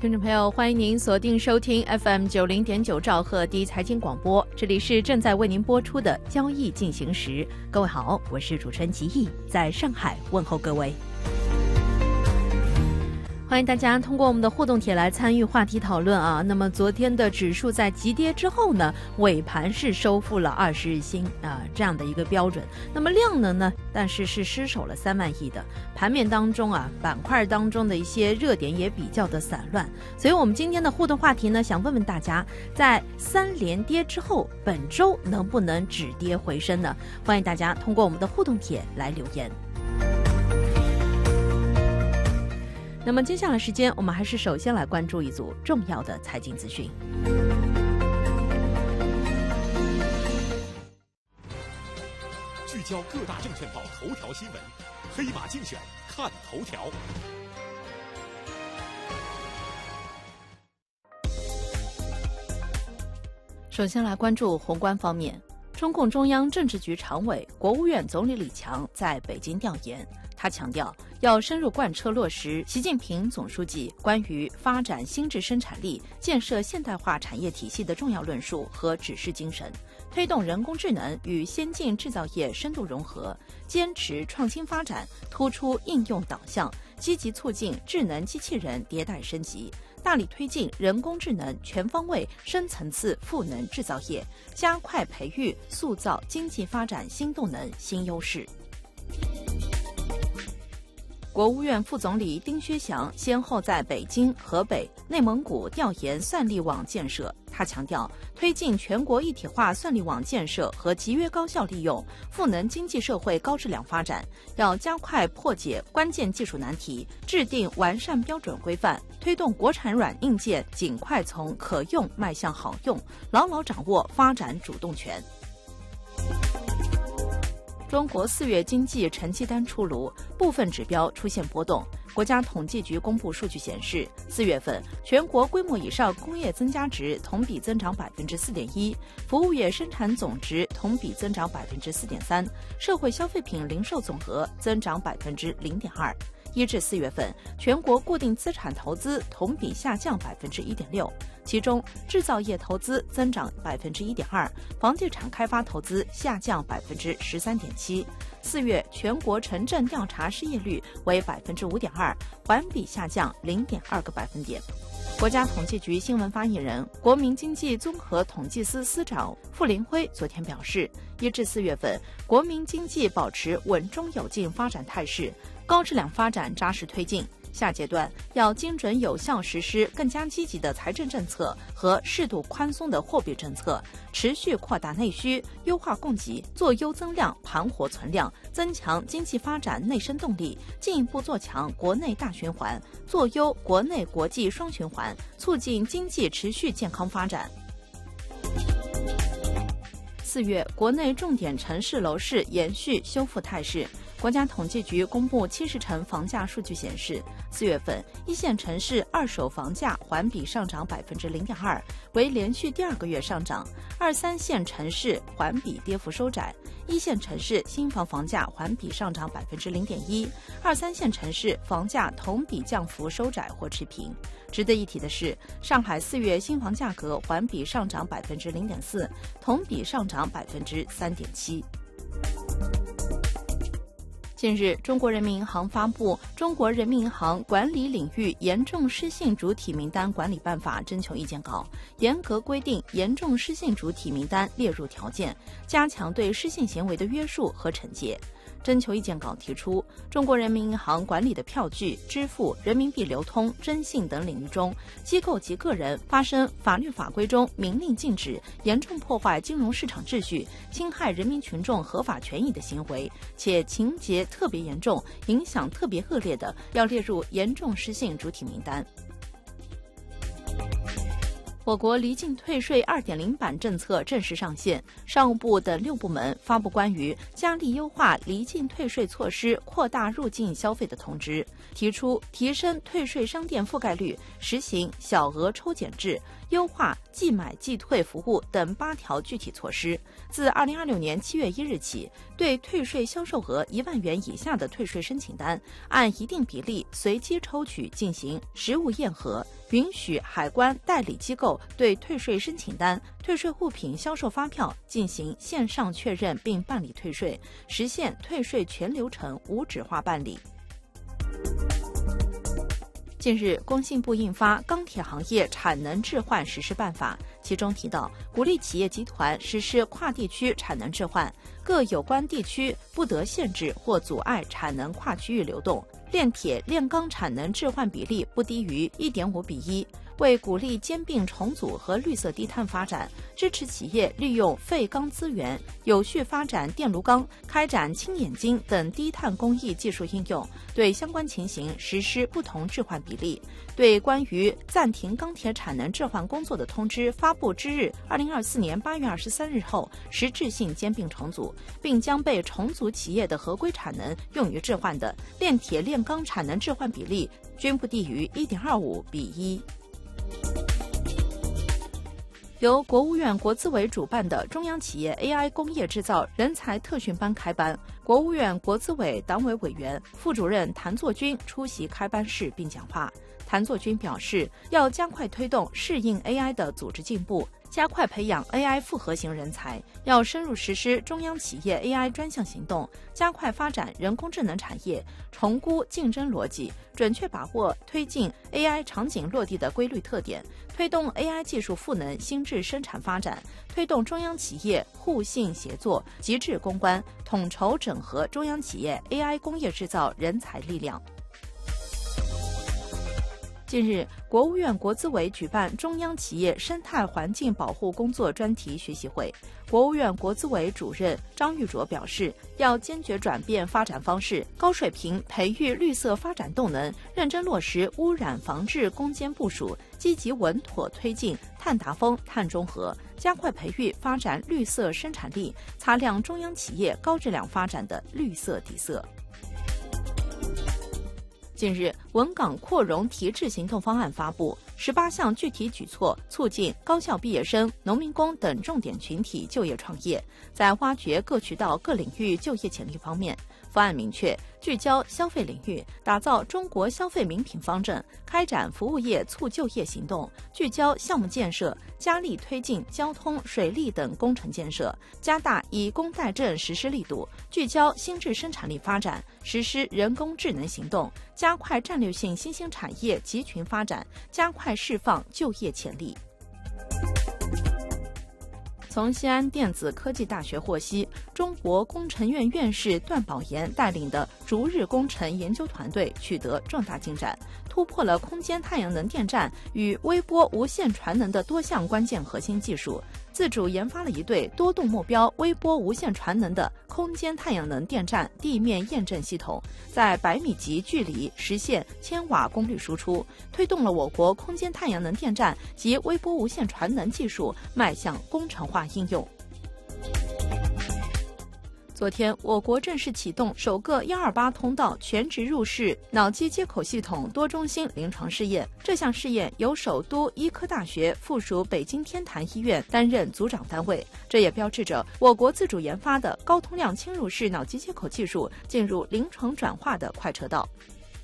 听众朋友，欢迎您锁定收听 FM90.9兆赫第一财经广播，这里是正在为您播出的交易进行时。各位好，我是主持人吉毅，在上海问候各位。欢迎大家通过我们的互动帖来参与话题讨论啊。那么昨天的指数在急跌之后呢，尾盘是收复了20日新这样的一个标准。那么量能呢，但是失守了3万亿的。盘面当中板块当中的一些热点也比较的散乱。所以我们今天的互动话题呢，想问问大家，在3连跌之后，本周能不能止跌回升呢？欢迎大家通过我们的互动帖来留言。那么接下来时间，我们还是首先来关注一组重要的财经资讯。 聚焦各大证券报头条新闻，黑马竞选看头条。 首先来关注宏观方面，中共中央政治局常委、国务院总理李强在北京调研，他强调要深入贯彻落实习近平总书记关于发展新质生产力、建设现代化产业体系的重要论述和指示精神，推动人工智能与先进制造业深度融合，坚持创新发展，突出应用导向，积极促进智能机器人迭代升级，大力推进人工智能全方位、深层次赋能制造业，加快培育、塑造经济发展新动能、新优势。国务院副总理丁薛祥先后在北京、河北、内蒙古调研算力网建设。他强调，推进全国一体化算力网建设和集约高效利用，赋能经济社会高质量发展，要加快破解关键技术难题，制定完善标准规范，推动国产软硬件尽快从可用迈向好用，牢牢掌握发展主动权。中国4月经济成绩单出炉，部分指标出现波动。国家统计局公布数据显示，4月份全国规模以上工业增加值同比增长4.1%，服务业生产总值同比增长4.3%，社会消费品零售总额增长0.2%。1至4月份，全国固定资产投资同比下降1.6%，其中制造业投资增长1.2%，房地产开发投资下降13.7%。4月全国城镇调查失业率为5.2%，环比下降0.2个百分点。国家统计局新闻发言人、国民经济综合统计司司长傅林辉昨天表示，1至4月份，国民经济保持稳中有进发展态势，高质量发展扎实推进。下阶段要精准有效实施更加积极的财政政策和适度宽松的货币政策，持续扩大内需，优化供给，做优增量，盘活存量，增强经济发展内生动力，进一步做强国内大循环，做优国内国际双循环，促进经济持续健康发展。4月，国内重点城市楼市延续修复态势。国家统计局公布70城房价数据显示，4月份1线城市二手房价环比上涨0.2%，为连续第2个月上涨；2、3线城市环比跌幅收窄，1线城市新房房价环比上涨0.1%，2、3线城市房价同比降幅收窄或持平。值得一提的是，上海4月新房价格环比上涨0.4%，同比上涨3.7%。近日，中国人民银行发布《中国人民银行管理领域严重失信主体名单管理办法》征求意见稿，严格规定严重失信主体名单列入条件，加强对失信行为的约束和惩戒。征求意见稿提出，中国人民银行管理的票据、支付、人民币流通、征信等领域中，机构及个人发生法律法规中明令禁止、严重破坏金融市场秩序、侵害人民群众合法权益的行为，且情节特别严重、影响特别恶劣的，要列入严重失信主体名单。 我国离境退税 2.0 版政策正式上线，商务部等6部门发布关于加力优化离境退税措施、扩大入境消费的通知，提出提升退税商店覆盖率、实行小额抽检制、优化即买即退服务等8条具体措施。自2026年7月1日起，对退税销售额1万元以下的退税申请单，按一定比例随机抽取进行实物验核，允许海关代理机构对退税申请单、退税物品销售发票进行线上确认并办理退税，实现退税全流程无纸化办理。近日，工信部印发《钢铁行业产能置换实施办法》，其中提到，鼓励企业集团实施跨地区产能置换，各有关地区不得限制或阻碍产能跨区域流动，炼铁、炼钢产能置换比例不低于1.5:1。为鼓励兼并重组和绿色低碳发展，支持企业利用废钢资源，有序发展电炉钢，开展氢冶金等低碳工艺技术应用，对相关情形实施不同置换比例。对关于暂停钢铁产能置换工作的通知发布之日，2024年8月23日后，实质性兼并重组，并将被重组企业的合规产能用于置换的炼铁、炼钢产能置换比例均不低于1.25:1。由国务院国资委主办的中央企业 AI 工业制造人才特训班开班，国务院国资委党委委员、副主任谭作军出席开班式并讲话。谭作军表示，要加快推动适应 AI 的组织进步，加快培养 AI 复合型人才，要深入实施中央企业 AI 专项行动，加快发展人工智能产业，重估竞争逻辑，准确把握推进 AI 场景落地的规律特点，推动 AI 技术赋能新质生产发展，推动中央企业互信协作、极致攻关，统筹整合中央企业 AI 工业制造人才力量。近日，国务院国资委举办中央企业生态环境保护工作专题学习会。国务院国资委主任张玉卓表示，要坚决转变发展方式，高水平培育绿色发展动能，认真落实污染防治攻坚部署，积极稳妥推进碳达峰、碳中和，加快培育发展绿色生产力，擦亮中央企业高质量发展的绿色底色。近日，稳岗扩容提质行动方案发布，18项具体举措，促进高校毕业生、农民工等重点群体就业创业。在挖掘各渠道、各领域就业潜力方面，方案明确聚焦消费领域，打造中国消费名品方阵，开展服务业促就业行动，聚焦项目建设，加力推进交通、水利等工程建设，加大以工代赈实施力度，聚焦新质生产力发展，实施人工智能行动，加快战略性新兴产业集群发展，加快释放就业潜力。从西安电子科技大学获悉，中国工程院院士段宝岩带领的逐日工程研究团队取得重大进展，突破了空间太阳能电站与微波无线传能的多项关键核心技术，自主研发了一对多动目标微波无线传能的空间太阳能电站地面验证系统，在100米级距离实现1000瓦功率输出，推动了我国空间太阳能电站及微波无线传能技术迈向工程化应用。昨天，我国正式启动首个128通道全植入式脑机接口系统多中心临床试验。这项试验由首都医科大学附属北京天坛医院担任组长单位，这也标志着我国自主研发的高通量侵入式脑机接口技术进入临床转化的快车道。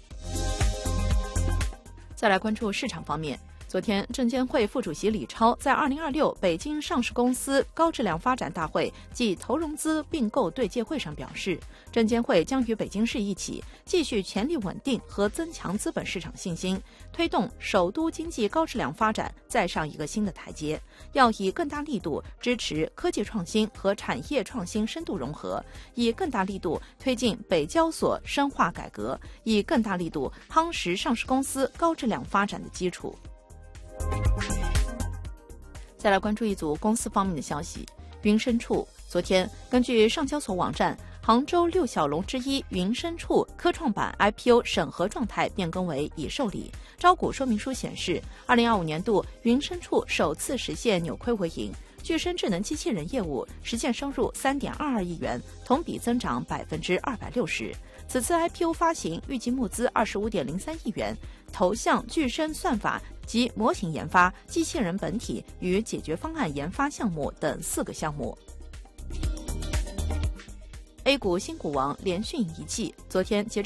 再来关注市场方面。昨天，证监会副主席李超在2026北京上市公司高质量发展大会暨投融资并购对接会上表示，证监会将与北京市一起继续全力稳定和增强资本市场信心，推动首都经济高质量发展再上一个新的台阶。要以更大力度支持科技创新和产业创新深度融合，以更大力度推进北交所深化改革，以更大力度夯实上市公司高质量发展的基础。再来关注一组公司方面的消息。云深处昨天根据上交所网站， 杭州六小龙之一云深处科创板 IPO 审核状态变更为已受理。招股说明书显示，2025年度云深处首次实现扭亏为盈，具身智能机器人业务实现收入3.22亿元，同比增长260%。此次 IPO 发行预计募资25.03亿元，投向具身算法及模型研发、机器人本体与解决方案研发项目等4个项目。A 股新股王连续一季，昨天截至